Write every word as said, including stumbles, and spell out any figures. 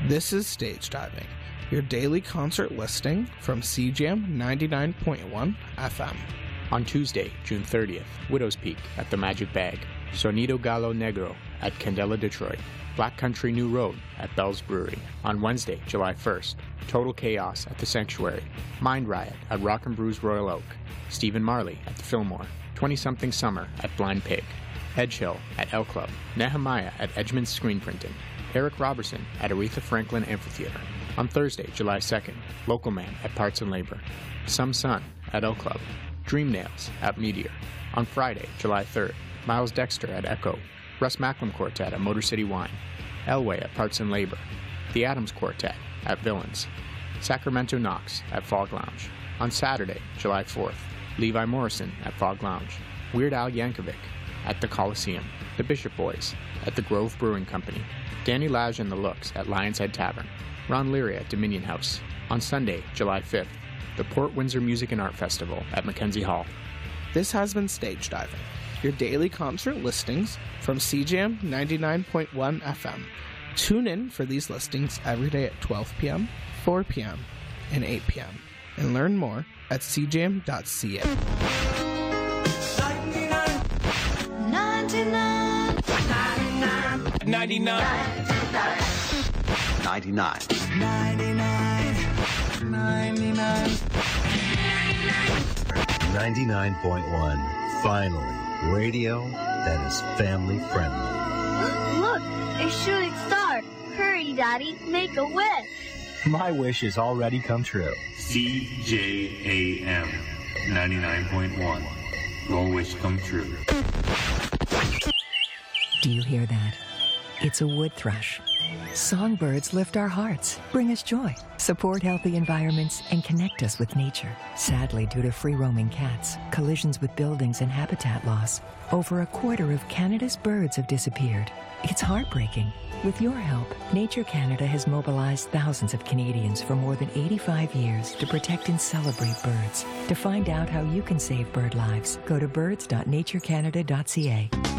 This is Stage Diving, your daily concert listing from C J A M ninety-nine point one F M. On Tuesday, June thirtieth, Widow's Peak at the Magic Bag, Sonido Galo Negro at Candela Detroit, Black Country New Road at Bell's Brewery. On Wednesday, July first, Total Chaos at the Sanctuary, Mind Riot at Rock and Brews Royal Oak, Stephen Marley at the Fillmore, twenty-something Summer at Blind Pig, Edge Hill at L Club, Nehemiah at Edgemans Screen Printing, Eric Robertson at Aretha Franklin Amphitheater. On Thursday, July second, Local Man at Parts and Labor, Some Sun at L Club, Dream Nails at Meteor. On Friday, July third, Miles Dexter at Echo, Russ Macklin Quartet at Motor City Wine, Elway at Parts and Labor, The Adams Quartet at Villains, Sacramento Knox at Fog Lounge. On Saturday, July fourth, Levi Morrison at Fog Lounge, Weird Al Yankovic at the Coliseum, The Bishop Boys at the Grove Brewing Company, Danny Lage and the Looks at Lion's Head Tavern, Ron Leary at Dominion House. On Sunday, July fifth, the Port Windsor Music and Art Festival at Mackenzie Hall. This has been Stage Diving, your daily concert listings from C J A M ninety-nine point one F M. Tune in for these listings every day at twelve p.m., four p.m., and eight p.m. and learn more at c j m dot c a. ninety-nine. ninety-nine. ninety-nine. ninety-nine. ninety-nine point one. Finally, radio that is family friendly. Look, a shooting star. Hurry, Daddy, make a wish. My wish has already come true. C J A M ninety-nine point one. Your wish come true. Do you hear that? It's a wood thrush. Songbirds lift our hearts, bring us joy, support healthy environments, and connect us with nature. Sadly, due to free-roaming cats, collisions with buildings, and habitat loss, over a quarter of Canada's birds have disappeared. It's heartbreaking. With your help, Nature Canada has mobilized thousands of Canadians for more than eighty-five years to protect and celebrate birds. To find out how you can save bird lives, go to birds dot nature canada dot c a.